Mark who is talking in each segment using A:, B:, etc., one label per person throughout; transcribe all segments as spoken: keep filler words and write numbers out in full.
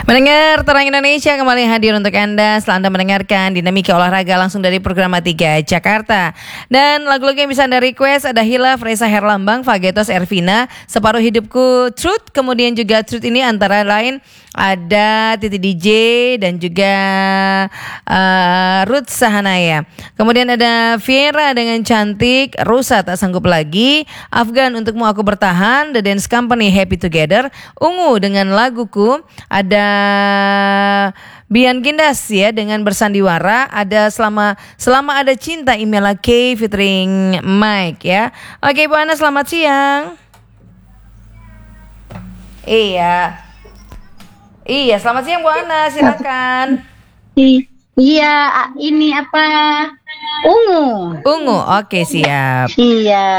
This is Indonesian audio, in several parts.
A: Mendengar Terang Indonesia kembali hadir untuk Anda setelah Anda mendengarkan Dinamika Olahraga langsung dari program tiga Jakarta. Dan lagu-lagu yang bisa Anda request ada Hilaf, Reza Herlambang, Fagetos, Ervina, Separuh Hidupku, Truth. Kemudian juga Truth ini antara lain ada Titi D J dan juga uh, Ruth Sahanaya. Kemudian ada Viera dengan Cantik, Rusa Tak Sanggup Lagi, Afgan Untukmu Aku Bertahan, The Dance Company Happy Together, Ungu dengan Laguku, ada Bian Gindas ya dengan Bersandiwara, ada selama selama ada cinta Imela K featuring Mike ya. Oke Bu Ana, selamat siang. Iya. Iya, selamat siang Bu Ana, silakan.
B: Iya, ini apa? Ungu.
A: Ungu, oke siap.
B: Iya.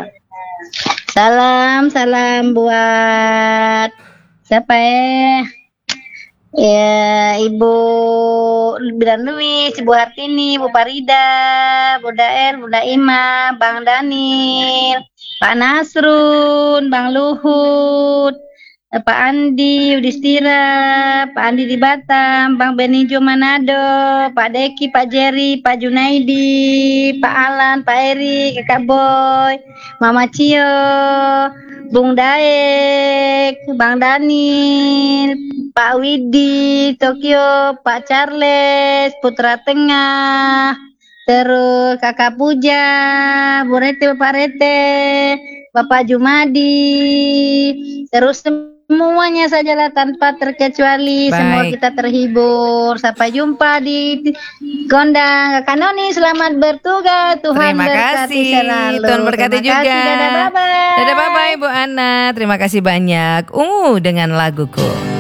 B: Salam, salam buat siapa ya? Ya, Ibu Bidan Luis, Ibu Hartini, Bu Farida, Bu Daer, Bu Daima, Bang Danil, Pak Nasrun, Bang Luhut, Pak Andi Yudhistira, Pak Andi di Batam, Bang Benijo Manado, Pak Deki, Pak Jerry, Pak Junaidi, Pak Alan, Pak Eri, Kakak Boy, Mama Cio, Bung Daek, Bang Danil, Pak Widi, Tokyo, Pak Charles, Putra Tengah, terus Kakak Puja, Bu Rete, Bapak Rete, Bapak Jumadi, terus semuanya sajalah tanpa terkecuali.
A: Baik.
B: Semua kita terhibur. Sampai jumpa di Gondang. Kakak Noni, selamat bertugas. Tuhan
A: Terima
B: berkati
A: kasih.
B: selalu.
A: Tuhan berkati
B: Terima
A: juga.
B: kasih. Dadah, bye-bye.
A: Dadah, bye-bye Bu Ana. Terima kasih banyak. Ungu dengan Laguku.